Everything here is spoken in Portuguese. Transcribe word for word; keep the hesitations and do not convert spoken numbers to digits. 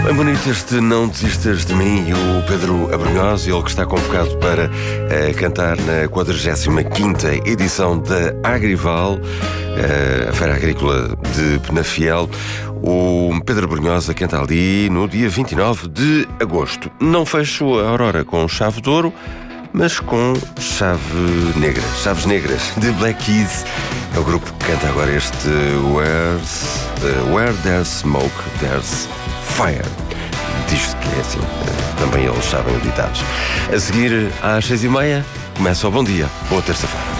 Bem bonito este Não Desistas de Mim, e o Pedro Abrunhosa, ele que está convocado para uh, cantar na quadragésima quinta edição da Agrival, uh, a Feira Agrícola de Penafiel. O Pedro Abrunhosa canta ali no dia vinte e nove de agosto. Não fecho a Aurora com chave de ouro, mas com chave negra, chaves negras, de Black Keys. É o grupo que canta agora este Where's, uh, Where There's Smoke, There's Fire. Diz-se que é assim, uh, também eles sabem os ditados. A seguir, às seis e meia, começa o Bom Dia. Boa terça-feira.